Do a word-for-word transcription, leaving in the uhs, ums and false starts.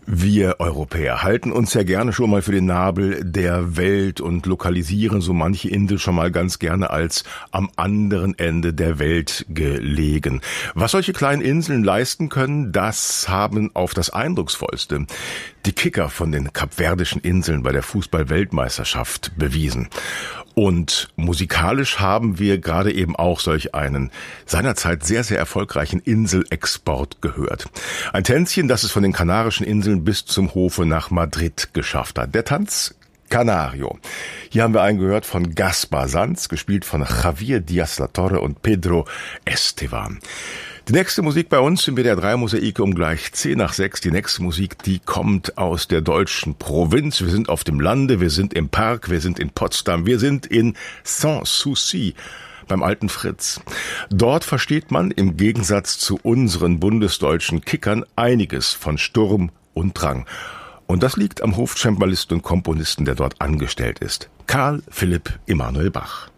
Wir Europäer halten uns ja gerne schon mal für den Nabel der Welt und lokalisieren so manche Insel schon mal ganz gerne als am anderen Ende der Welt gelegen. Was solche kleinen Inseln leisten können, das haben auf das Eindrucksvollste die Kicker von den Kapverdischen Inseln bei der Fußball-Weltmeisterschaft bewiesen. Und musikalisch haben wir gerade eben auch solch einen seinerzeit sehr, sehr erfolgreichen Inselexport gehört. Ein Tänzchen, das es von den Kanarischen Inseln bis zum Hofe nach Madrid geschafft hat. Der Tanz Canario. Hier haben wir einen gehört von Gaspar Sanz, gespielt von Javier Díaz-Latorre und Pedro Esteban. Die nächste Musik bei uns im W D R drei Mosaik um gleich zehn nach sechs. Die nächste Musik, die kommt aus der deutschen Provinz. Wir sind auf dem Lande, wir sind im Park, wir sind in Potsdam, wir sind in Sans-Souci beim alten Fritz. Dort versteht man im Gegensatz zu unseren bundesdeutschen Kickern einiges von Sturm und Drang. Und das liegt am Hofcembalisten und Komponisten, der dort angestellt ist. Karl Philipp Emanuel Bach.